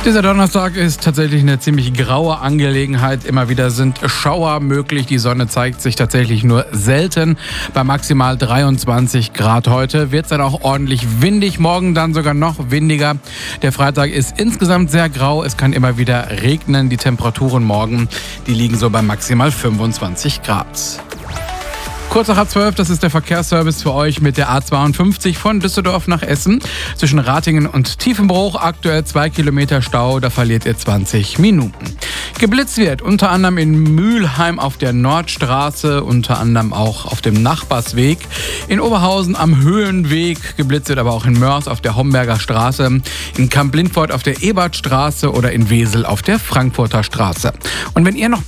Dieser Donnerstag ist tatsächlich eine ziemlich graue Angelegenheit. Immer wieder sind Schauer möglich. Die Sonne zeigt sich tatsächlich nur selten. Bei maximal 23 Grad heute wird es dann auch ordentlich windig. Morgen dann sogar noch windiger. Der Freitag ist insgesamt sehr grau. Es kann immer wieder regnen. Die Temperaturen morgen, die liegen so bei maximal 25 Grad. Kurz nach 12, das ist der Verkehrsservice für euch mit der A52 von Düsseldorf nach Essen. Zwischen Ratingen und Tiefenbruch aktuell 2 Kilometer Stau, da verliert ihr 20 Minuten. Geblitzt wird unter anderem in Mülheim auf der Nordstraße, unter anderem auch auf dem Nachbarsweg. In Oberhausen am Höhenweg, geblitzt wird aber auch in Mörs auf der Homberger Straße, in Kamp-Lindfort auf der Ebertstraße oder in Wesel auf der Frankfurter Straße. Und wenn ihr noch